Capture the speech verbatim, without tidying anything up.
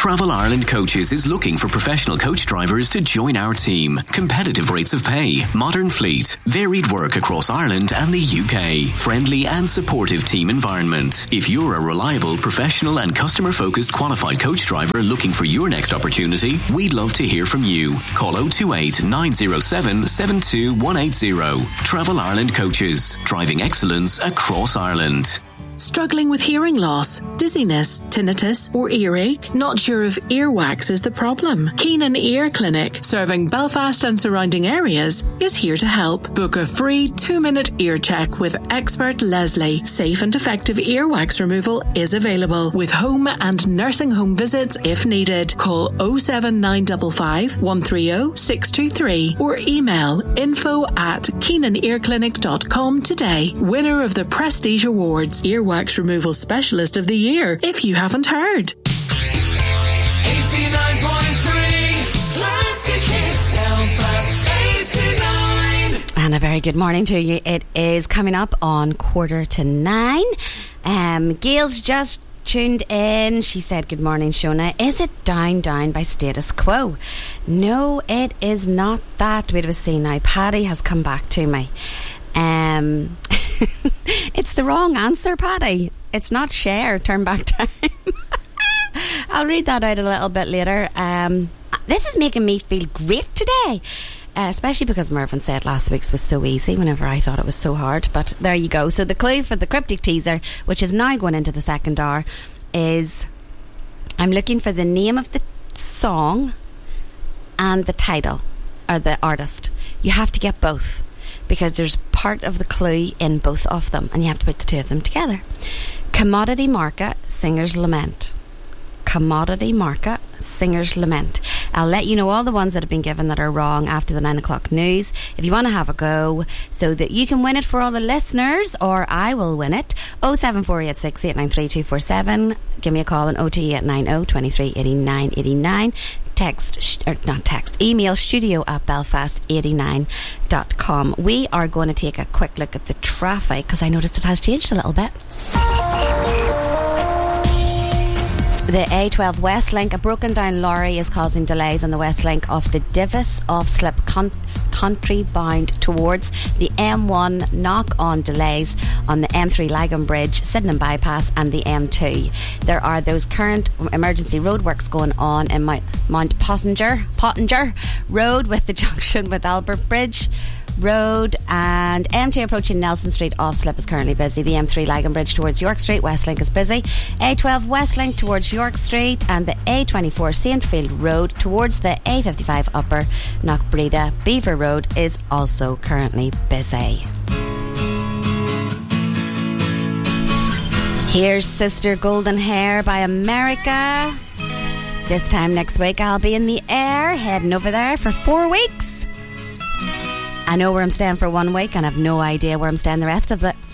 Travel Ireland Coaches is looking for professional coach drivers to join our team. Competitive rates of pay, modern fleet, varied work across Ireland and the U K, friendly and supportive team environment. If you're a reliable, professional and customer-focused qualified coach driver looking for your next opportunity, we'd love to hear from you. Call oh two eight, nine oh seven, seven two one eight oh. Travel Ireland Coaches, driving excellence across Ireland. Struggling with hearing loss, dizziness, tinnitus or earache? Not sure if earwax is the problem? Keenan Ear Clinic, serving Belfast and surrounding areas, is here to help. Book a free two-minute ear check with expert Leslie. Safe and effective earwax removal is available with home and nursing home visits if needed. Call oh seven nine five five, one three oh, six two three or email info at keenan ear clinic dot com today. Winner of the Prestige Awards, Earwax Removal Specialist of the Year, if you haven't heard. eighty-nine point three Classic Hits, Belfast eighty-nine. And a very good morning to you. It is coming up on quarter to nine. Um, Gail's just tuned in. She said, good morning, Shona. Is it Down Down by Status Quo? No, it is not that. Wait a see now. Paddy has come back to me. Um, it's the wrong answer, Paddy. It's not Cher, Turn Back Time. I'll read that out a little bit later. Um, this is making me feel great today, uh, especially because Mervyn said last week's was so easy whenever I thought it was so hard. But there you go. So the clue for the cryptic teaser, which is now going into the second hour, is I'm looking for the name of the song and the title, or the artist. You have to get both, because there's part of the clue in both of them and you have to put the two of them together. Commodity Market, Singer's Lament. Commodity Market, Singer's Lament. I'll let you know all the ones that have been given that are wrong after the nine o'clock news if you want to have a go, so that you can win it for all the listeners, or I will win it. oh seven four eight six, eight nine three two four seven. Give me a call on oh two eight nine oh, two three eight nine eight nine. Text, or not text, email studio at belfast eighty-nine dot com. We are going to take a quick look at the traffic, because I noticed it has changed a little bit. The A twelve West Link, a broken down lorry is causing delays on the West Link of the Divis off slip con- country bound towards the M one, knock on delays on the M three Lagan Bridge, Sydenham Bypass and the M two. There are those current emergency roadworks going on in Mount, Mount Pottinger, Pottinger Road with the junction with Albert Bridge Road, and M two approaching Nelson Street off slip is currently busy. The M three Lagan Bridge towards York Street, Westlink is busy. A twelve Westlink towards York Street, and the A twenty-four Saintfield Road towards the A fifty-five Upper Knockbreda Beaver Road is also currently busy. Here's Sister Golden Hair by America. This time next week I'll be in the air, heading over there for four weeks. I know where I'm staying for one week and I've no idea where I'm staying the rest of the